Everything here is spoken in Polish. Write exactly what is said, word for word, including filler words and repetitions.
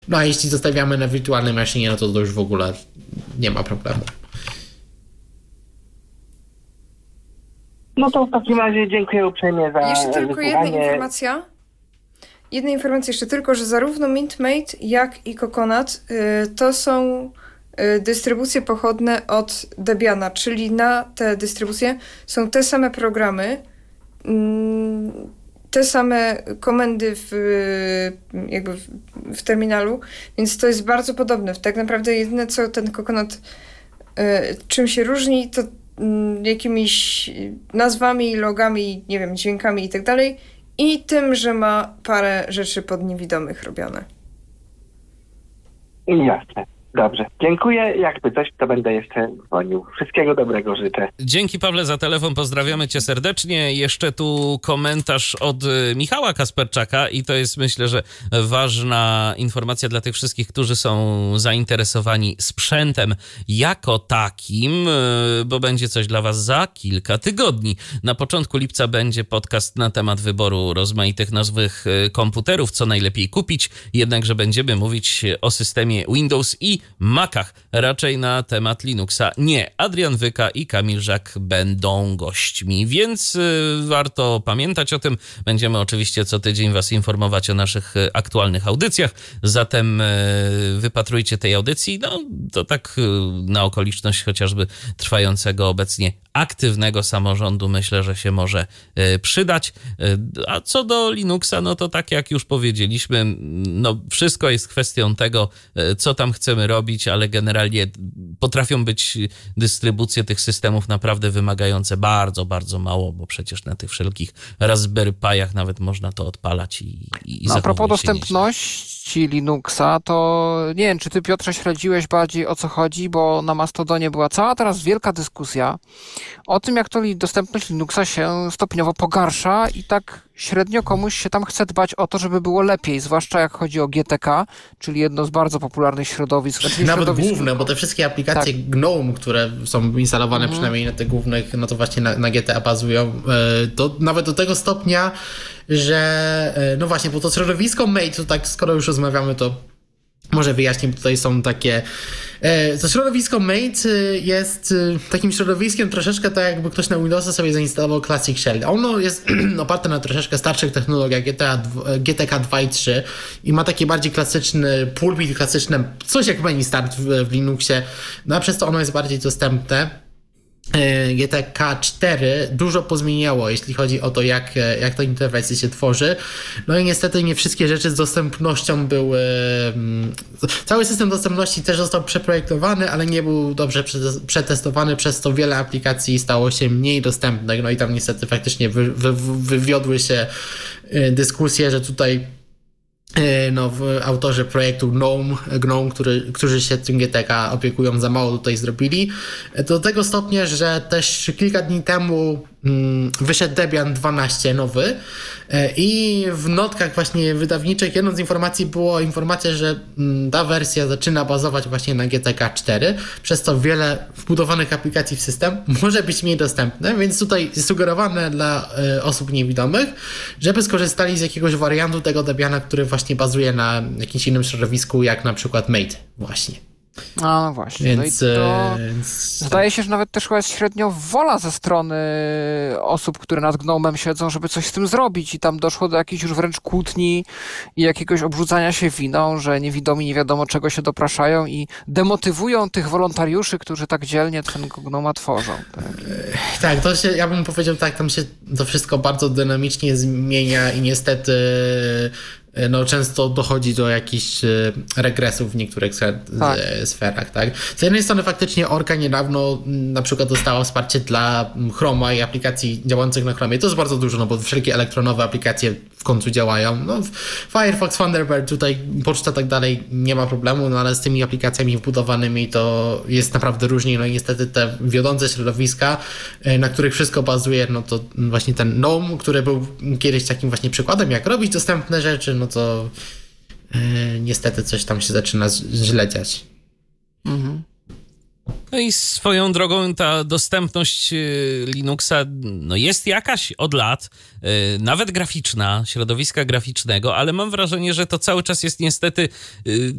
No a jeśli zostawiamy na wirtualnej maszynie, no to, to już w ogóle nie ma problemu. No to w takim razie dziękuję uprzejmie za Jeszcze tylko jedna wysłuchanie. informacja. Jedna informacja jeszcze tylko, że zarówno Mintmate, jak i Coconut y, to są y, dystrybucje pochodne od Debiana, czyli na te dystrybucje są te same programy, y, te same komendy w, y, jakby w, w terminalu, więc to jest bardzo podobne. Tak naprawdę jedyne, co ten Coconut y, czym się różni, to y, jakimiś nazwami, logami, nie wiem, dźwiękami i tak dalej, i tym, że ma parę rzeczy pod niewidomych robione. Jasne. Dobrze. Dziękuję. Jakby coś, to będę jeszcze dzwonił. Wszystkiego dobrego życzę. Dzięki, Pawle, za telefon. Pozdrawiamy cię serdecznie. Jeszcze tu komentarz od Michała Kasperczaka i to jest, myślę, że ważna informacja dla tych wszystkich, którzy są zainteresowani sprzętem jako takim, bo będzie coś dla was za kilka tygodni. Na początku lipca będzie podcast na temat wyboru rozmaitych nowych komputerów, co najlepiej kupić, jednakże będziemy mówić o systemie Windows i Macach, raczej na temat Linuxa nie. Adrian Wyka i Kamil Żak będą gośćmi, więc y, warto pamiętać o tym. Będziemy oczywiście co tydzień was informować o naszych y, aktualnych audycjach, zatem y, wypatrujcie tej audycji, no to tak y, na okoliczność chociażby trwającego obecnie aktywnego samorządu myślę, że się może y, przydać. Y, a co do Linuxa, no to tak jak już powiedzieliśmy, no wszystko jest kwestią tego, y, co tam chcemy robić, ale generalnie potrafią być dystrybucje tych systemów naprawdę wymagające bardzo, bardzo mało, bo przecież na tych wszelkich Raspberry Piach nawet można to odpalać i, i no, a propos dostępności dostępności Linuxa, to nie wiem, czy ty, Piotrze, śledziłeś bardziej, o co chodzi, bo na Mastodonie była cała teraz wielka dyskusja o tym, jak to dostępność Linuxa się stopniowo pogarsza i tak średnio komuś się tam chce dbać o to, żeby było lepiej, zwłaszcza jak chodzi o G T K, czyli jedno z bardzo popularnych środowisk. Znaczy Nawet środowisk... główne, bo te wszystkie aplikacje tak. GNOME, które są instalowane mhm. przynajmniej na tych głównych, no to właśnie na, na G T A bazują, to nawet do tego stopnia, że no właśnie, bo to środowisko Mate, to tak skoro już rozmawiamy, to może wyjaśnię, bo tutaj są takie... To środowisko Mate jest takim środowiskiem troszeczkę tak, jakby ktoś na Windowsa sobie zainstalował Classic Shell. Ono jest oparte na troszeczkę starszych technologiach G T K dwa i trzy i ma taki bardziej klasyczny pulpit, klasyczne coś jak menu start w, w Linuxie, no a przez to ono jest bardziej dostępne. G T K cztery dużo pozmieniało, jeśli chodzi o to, jak, jak to interfejsy się tworzy. No i niestety nie wszystkie rzeczy z dostępnością były... Cały system dostępności też został przeprojektowany, ale nie był dobrze przetestowany, przez to wiele aplikacji stało się mniej dostępnych. No i tam niestety faktycznie wy, wy, wywiodły się dyskusje, że tutaj no, autorzy projektu GNOME, GNOME który, którzy się tym G T K opiekują, za mało tutaj zrobili. Do tego stopnia, że też kilka dni temu mm, wyszedł Debian dwanaście nowy i w notkach właśnie wydawniczych jedną z informacji było informacja, że mm, ta wersja zaczyna bazować właśnie na G T K cztery, przez to wiele wbudowanych aplikacji w system może być mniej dostępne, więc tutaj sugerowane dla y, osób niewidomych, żeby skorzystali z jakiegoś wariantu tego Debiana, który właśnie bazuje na jakimś innym środowisku, jak na przykład Mate właśnie. A, no właśnie. Więc, no i to więc... Zdaje się, że nawet też chyba jest średnio wola ze strony osób, które nad Gnomem siedzą, żeby coś z tym zrobić i tam doszło do jakiejś już wręcz kłótni i jakiegoś obrzucania się winą, że niewidomi nie wiadomo czego się dopraszają i demotywują tych wolontariuszy, którzy tak dzielnie ten Gnoma tworzą. Tak, tak to się, ja bym powiedział tak, tam się to wszystko bardzo dynamicznie zmienia i niestety no często dochodzi do jakichś regresów w niektórych tak. sferach, tak. Z jednej strony faktycznie Orca niedawno na przykład dostała wsparcie dla Chroma i aplikacji działających na Chromie. To jest bardzo dużo, no bo wszelkie elektronowe aplikacje w końcu działają. No, Firefox, Thunderbird, tutaj poczta tak dalej nie ma problemu, no ale z tymi aplikacjami wbudowanymi to jest naprawdę różnie, no i niestety te wiodące środowiska, na których wszystko bazuje, no to właśnie ten GNOME, który był kiedyś takim właśnie przykładem, jak robić dostępne rzeczy, no to yy, niestety coś tam się zaczyna źle dziać. Mhm. No i swoją drogą ta dostępność Linuxa no jest jakaś od lat, nawet graficzna, środowiska graficznego, ale mam wrażenie, że to cały czas jest niestety